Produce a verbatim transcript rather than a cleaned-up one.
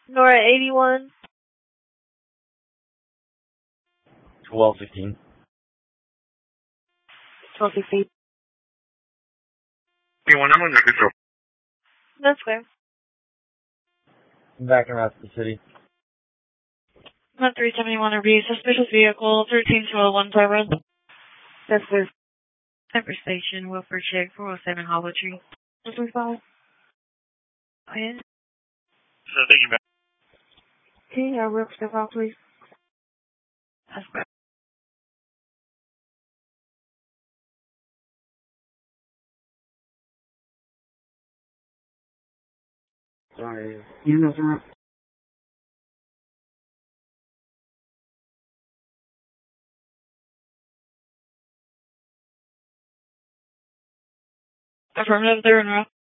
Nora eighty-one. twelve sixteen. twelve sixteen. eighty-one, I'm on your control. That's fair. I'm backing around to the city. one three seventy-one R B, suspicious vehicle, thirteen twelve one Tyrone. That's fair. Cypress Station, Wilford Check, four oh seven Hollow Tree. This is five. Oh, yeah. So, thank you, man. Can you have Wilford step out, please? That's fair. Sorry. You know, sir. Affirmative, they're in route.